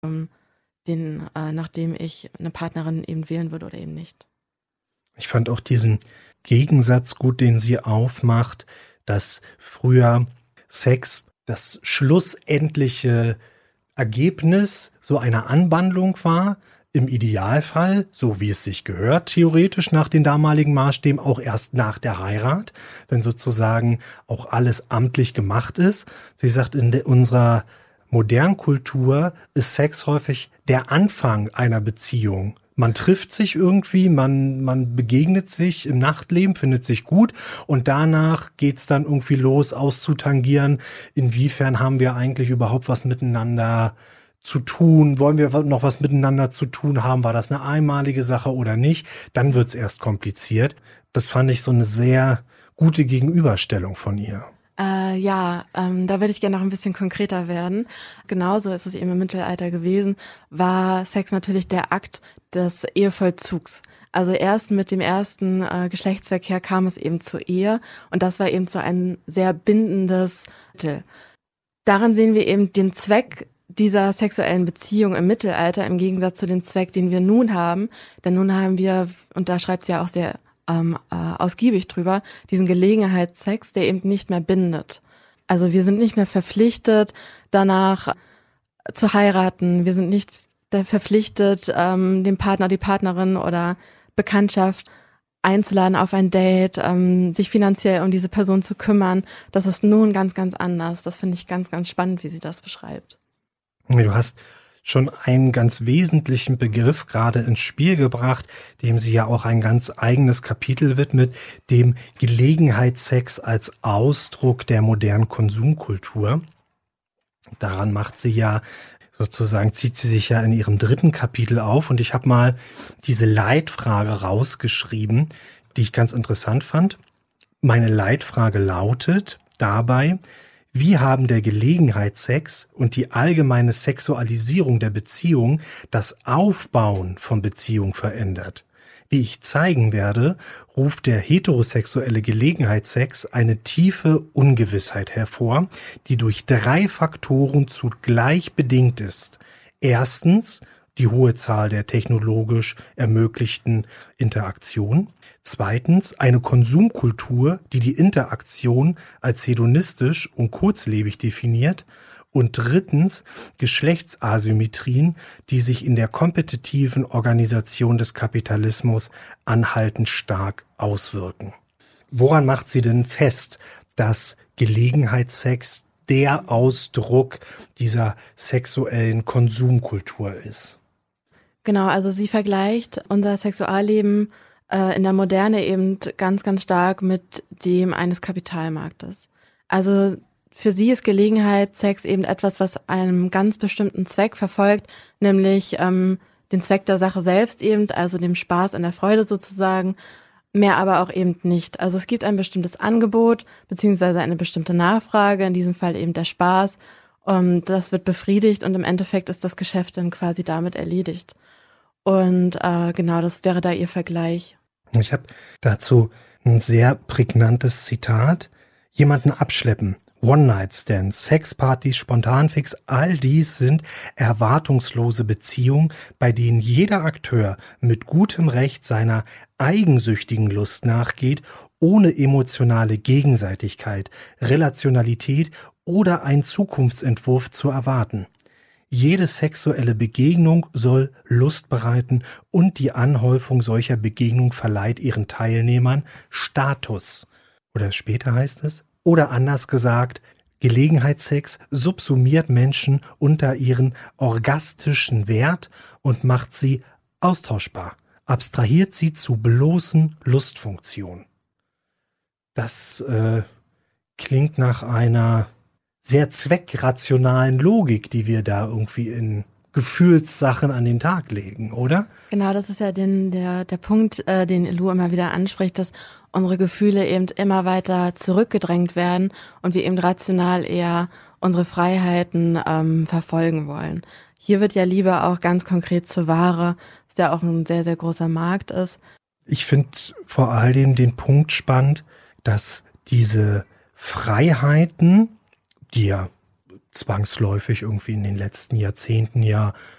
nachdem ich eine Partnerin eben wählen würde oder eben nicht. Ich fand auch diesen Gegensatz gut, den sie aufmacht, dass früher Sex das schlussendliche Ergebnis so einer Anwandlung war, im Idealfall, so wie es sich gehört, theoretisch nach den damaligen Maßstäben, auch erst nach der Heirat, wenn sozusagen auch alles amtlich gemacht ist. Sie sagt, in unserer modernen Kultur ist Sex häufig der Anfang einer Beziehung. Man trifft sich irgendwie, man begegnet sich im Nachtleben, findet sich gut und danach geht's dann irgendwie los, auszutangieren, inwiefern haben wir eigentlich überhaupt was miteinander zu tun, wollen wir noch was miteinander zu tun haben, war das eine einmalige Sache oder nicht, dann wird's erst kompliziert. Das fand ich so eine sehr gute Gegenüberstellung von ihr. Da würde ich gerne noch ein bisschen konkreter werden. Genauso ist es eben im Mittelalter gewesen, war Sex natürlich der Akt des Ehevollzugs. Also erst mit dem ersten Geschlechtsverkehr kam es eben zur Ehe und das war eben so ein sehr bindendes Mittel. Darin sehen wir eben den Zweck dieser sexuellen Beziehung im Mittelalter im Gegensatz zu dem Zweck, den wir nun haben. Denn nun haben wir, und da schreibt sie ja auch sehr ausgiebig drüber, diesen Gelegenheitssex, der eben nicht mehr bindet. Also wir sind nicht mehr verpflichtet, danach zu heiraten. Wir sind nicht verpflichtet, den Partner, die Partnerin oder Bekanntschaft einzuladen auf ein Date, sich finanziell um diese Person zu kümmern. Das ist nun ganz, ganz anders. Das finde ich ganz, ganz spannend, wie sie das beschreibt. Du hast schon einen ganz wesentlichen Begriff gerade ins Spiel gebracht, dem sie ja auch ein ganz eigenes Kapitel widmet, dem Gelegenheitssex als Ausdruck der modernen Konsumkultur. Daran macht sie ja sozusagen, zieht sie sich ja in ihrem 3. Kapitel auf und ich habe mal diese Leitfrage rausgeschrieben, die ich ganz interessant fand. Meine Leitfrage lautet dabei: Wie haben der Gelegenheitssex und die allgemeine Sexualisierung der Beziehung das Aufbauen von Beziehung verändert? Wie ich zeigen werde, ruft der heterosexuelle Gelegenheitssex eine tiefe Ungewissheit hervor, die durch 3 Faktoren zugleich bedingt ist. Erstens die hohe Zahl der technologisch ermöglichten Interaktionen. Zweitens eine Konsumkultur, die die Interaktion als hedonistisch und kurzlebig definiert. Und drittens Geschlechtsasymmetrien, die sich in der kompetitiven Organisation des Kapitalismus anhaltend stark auswirken. Woran macht sie denn fest, dass Gelegenheitssex der Ausdruck dieser sexuellen Konsumkultur ist? Genau, also sie vergleicht unser Sexualleben in der Moderne eben ganz, ganz stark mit dem eines Kapitalmarktes. Also für sie ist Gelegenheitssex eben etwas, was einem ganz bestimmten Zweck verfolgt, nämlich den Zweck der Sache selbst eben, also dem Spaß an der Freude sozusagen, mehr aber auch eben nicht. Also es gibt ein bestimmtes Angebot beziehungsweise eine bestimmte Nachfrage, in diesem Fall eben der Spaß. Das wird befriedigt und im Endeffekt ist das Geschäft dann quasi damit erledigt. Und genau, das wäre da ihr Vergleich. Ich habe dazu ein sehr prägnantes Zitat. Jemanden abschleppen, One-Night-Stands, Sexpartys, Spontanfix, all dies sind erwartungslose Beziehungen, bei denen jeder Akteur mit gutem Recht seiner eigensüchtigen Lust nachgeht, ohne emotionale Gegenseitigkeit, Relationalität oder einen Zukunftsentwurf zu erwarten. Jede sexuelle Begegnung soll Lust bereiten und die Anhäufung solcher Begegnungen verleiht ihren Teilnehmern Status. Oder später heißt es, oder anders gesagt, Gelegenheitssex subsumiert Menschen unter ihren orgastischen Wert und macht sie austauschbar, abstrahiert sie zu bloßen Lustfunktionen. Das klingt nach einer sehr zweckrationalen Logik, die wir da irgendwie in Gefühlssachen an den Tag legen, oder? Genau, das ist ja der Punkt, den Lou immer wieder anspricht, dass unsere Gefühle eben immer weiter zurückgedrängt werden und wir eben rational eher unsere Freiheiten verfolgen wollen. Hier wird ja Liebe auch ganz konkret zur Ware, was ja auch ein sehr, sehr großer Markt ist. Ich finde vor allem den Punkt spannend, dass diese Freiheiten, die ja zwangsläufig irgendwie in den letzten Jahrzehnten ja